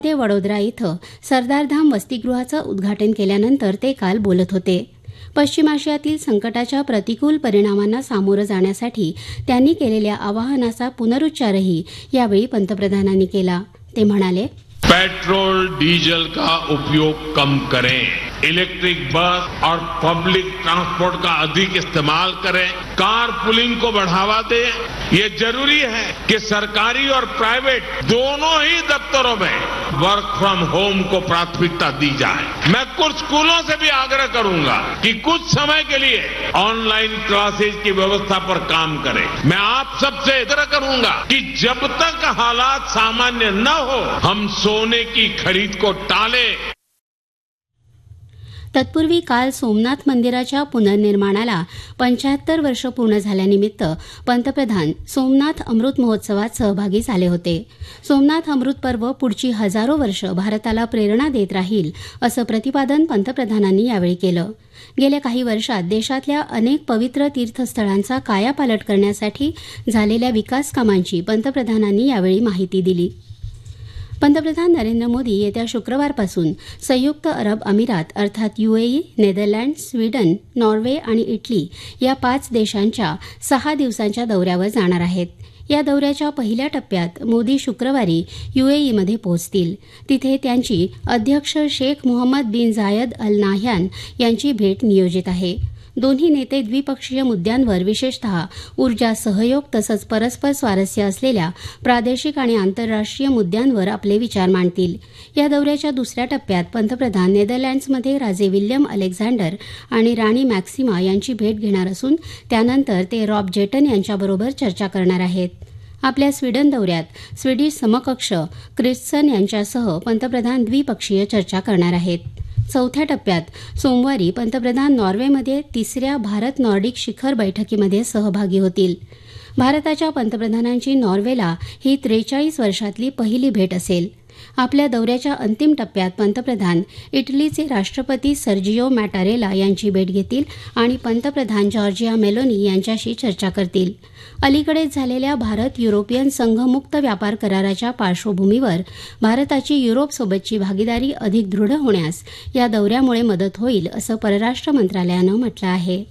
ते वडोदरा इथं सरदारधाम वसतिगृहाचं उद्घाटन केल्यानंतर ते काल बोलत होते. पश्चिम आशियातील संकटाच्या प्रतिकूल परिणामांना सामोरं जाण्यासाठी त्यांनी केलेल्या आवाहनाचा पुनरुच्चारही यावेळी पंतप्रधानांनी केला. ते म्हणाले, पेट्रोल डीजल का उपयोग कम करें, इलेक्ट्रिक बस और पब्लिक ट्रांसपोर्ट का अधिक इस्तेमाल करें, कार पुलिंग को बढ़ावा दें. ये जरूरी है कि सरकारी और प्राइवेट दोनों ही दफ्तरों में वर्क फ्रॉम होम को प्राथमिकता दी जाए. मैं कुछ स्कूलों से भी आग्रह करूंगा कि कुछ समय के लिए ऑनलाइन क्लासेज की व्यवस्था पर काम करें. मैं आप सबसे आग्रह करूंगा कि जब तक हालात सामान्य न हो हम सोने की खरीद को टालें. तत्पूर्वी काल सोमनाथ मंदिराच्या पुनर्निर्माणाला 75 वर्ष पूर्ण झाल्यानिमित्त पंतप्रधान सोमनाथ अमृत महोत्सवात सहभागी झाले होते. सोमनाथ अमृत पर्व पुढची हजारो वर्ष भारताला प्रेरणा देत राहील असं प्रतिपादन पंतप्रधानांनी यावेळी केलं. गेल्या काही वर्षात देशातल्या अनेक पवित्र तीर्थस्थळांचा कायापालट करण्यासाठी झालेल्या विकास कामांची पंतप्रधानांनी यावेळी माहिती दिली. पंतप्रधान नरेंद्र मोदी येत्या शुक्रवारपासून संयुक्त अरब अमिरात अर्थात UAE, नेदरलँड्स, स्वीडन, नॉर्वे आणि इटली या 5 देशांच्या 6 दिवसांच्या दौऱ्यावर जाणार आहेत. या दौऱ्याच्या पहिल्या टप्प्यात मोदी शुक्रवारी UAEमध्ये पोहोचतील. तिथे त्यांची अध्यक्ष शेख मोहम्मद बिन झायद अल नाह्यान यांची भेट नियोजित आहे. दोन्ही नेते द्विपक्षीय मुद्द्यांवर विशेषतः ऊर्जा सहयोग तसंच परस्पर स्वारस्य असलेल्या प्रादेशिक आणि आंतरराष्ट्रीय मुद्द्यांवर आपले विचार मांडतील. या दौऱ्याच्या दुसऱ्या टप्प्यात पंतप्रधान नेदरलँड्समध्ये राजे विल्यम अलेक्झांडर आणि राणी मॅक्सिमा यांची भेट घेणार असून त्यानंतर ते रॉब जेटन यांच्याबरोबर चर्चा करणार आहेत. आपल्या स्वीडन दौऱ्यात स्वीडिश समकक्ष क्रिस्टसन यांच्यासह पंतप्रधान द्विपक्षीय चर्चा करणार आहेत. चौथ्या टप्प्यात सोमवारी पंतप्रधान नॉर्वेमध्ये 3ऱ्या भारत नॉर्डिक शिखर बैठकीमध्ये सहभागी होतील. भारताच्या पंतप्रधानांची नॉर्वेला ही 43 वर्षातली पहिली भेट असेल. आपल्या दौऱ्याच्या अंतिम टप्प्यात पंतप्रधान इटलीचे राष्ट्रपती सर्जिओ मॅटारेला यांची भेट घेतील आणि पंतप्रधान जॉर्जिया मेलोनी यांच्याशी चर्चा करतील. अलीकडेच झालेल्या भारत युरोपियन संघ मुक्त व्यापार कराराच्या पार्श्वभूमीवर भारताची युरोपसोबतची भागीदारी अधिक दृढ होण्यास या दौऱ्यामुळे मदत होईल असं परराष्ट्र मंत्रालयानं म्हटलं आहे.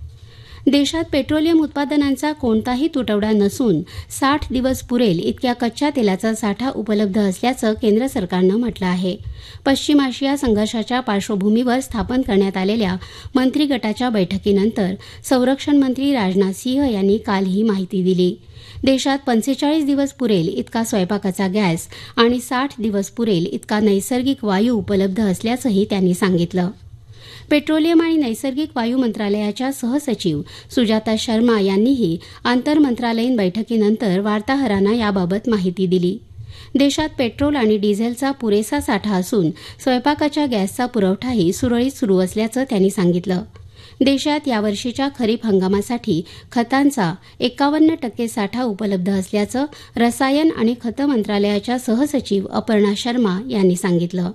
देशात पेट्रोलियम उत्पादनांचा कोणताही तुटवडा नसून 60 दिवस पुरेल इतक्या कच्च्या तेलाचा साठा उपलब्ध असल्याचं केंद्र सरकारनं म्हटलं आहे. पश्चिम आशिया संघर्षाच्या पार्श्वभूमीवर स्थापन करण्यात आलेल्या मंत्रिगटाच्या बैठकीनंतर संरक्षण मंत्री राजनाथ सिंह यांनी काल ही माहिती दिली. देशात 45 दिवस पुरेल इतका स्वयंपाकाचा गॅस आणि 60 दिवस पुरेल इतका नैसर्गिक वायू उपलब्ध असल्याचंही त्यांनी सांगितलं. पेट्रोलियम आणि नैसर्गिक वायू मंत्रालयाच्या सहसचिव सुजाता शर्मा यांनीही आंतरमंत्रालयीन बैठकीनंतर वार्ताहरांना याबाबत माहिती दिली. देशात पेट्रोल आणि डिझेलचा पुरेसा साठा असून स्वयंपाकाच्या गॅसचा पुरवठाही सुरळीत सुरू असल्याचं त्यांनी सांगितलं. देशात यावर्षीच्या खरीप हंगामासाठी खतांचा 51% साठा उपलब्ध असल्याचं रसायन आणि खतं मंत्रालयाच्या सहसचिव अपर्णा शर्मा यांनी सांगितलं.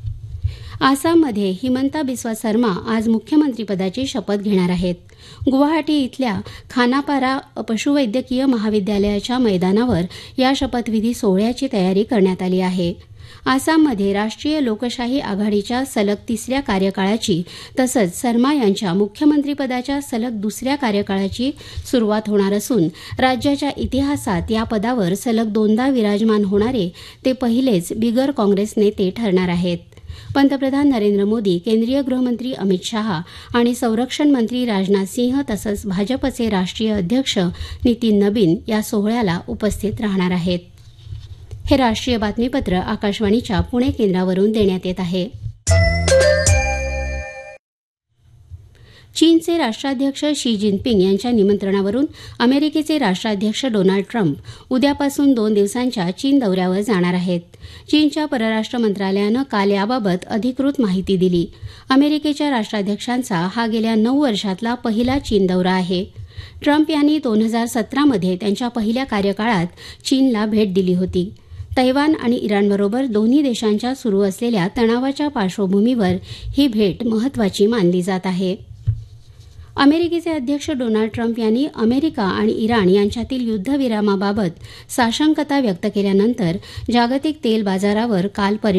आसाममध्ये हिमंता बिस्वा शर्मा आज मुख्यमंत्रीपदाची शपथ घेणार आहेत. गुवाहाटी इथल्या खानापारा पशुवैद्यकीय महाविद्यालयाच्या मैदानावर या शपथविधी सोहळ्याची तयारी करण्यात आली आहे. आसाममध्ये राष्ट्रीय लोकशाही आघाडीच्या सलग 3ऱ्या कार्यकाळाची तसंच शर्मा यांच्या मुख्यमंत्रीपदाच्या सलग 2ऱ्या कार्यकाळाची सुरुवात होणार असून राज्याच्या इतिहासात या पदावर सलग 2दा विराजमान होणारे ते पहिलेच बिगर काँग्रेस नेते ठरणार आहेत. पंतप्रधान नरेंद्र मोदी, केंद्रीय गृहमंत्री अमित शहा आणि संरक्षण मंत्री राजनाथ सिंह तसंच भाजपचे राष्ट्रीय अध्यक्ष नितीन नबीन या सोहळ्याला उपस्थित राहणार आहेत. हे राष्ट्रीय बातमीपत्र आकाशवाणीच्या पुणे केंद्रावरून देण्यात येत आहे. चीनचे राष्ट्राध्यक्ष शी जिनपिंग यांच्या निमंत्रणावरून अमेरिकेचे राष्ट्राध्यक्ष डोनाल्ड ट्रम्प उद्यापासून 2 दिवसांच्या चीन दौऱ्यावर जाणार आहेत. चीनच्या परराष्ट्र मंत्रालयानं काल याबाबत अधिकृत माहिती दिली. अमेरिकेच्या राष्ट्राध्यक्षांचा हा गेल्या 9 वर्षातला पहिला चीन दौरा आहे. ट्रम्प यांनी 2017मध्ये त्यांच्या पहिल्या कार्यकाळात चीनला भेट दिली होती. तैवान आणि इराणबरोबर दोन्ही देशांच्या सुरू असलेल्या तणावाच्या पार्श्वभूमीवर ही भेट महत्वाची मानली जात आहे. अमेरिकेचे अध्यक्ष डोनाल्ड ट्रम्प यांनी अमेरिका आणि इराण यांच्यातील युद्धविरामाबाबत साशंकता व्यक्त केल्यानंतर जागतिक तेल बाजारावर काल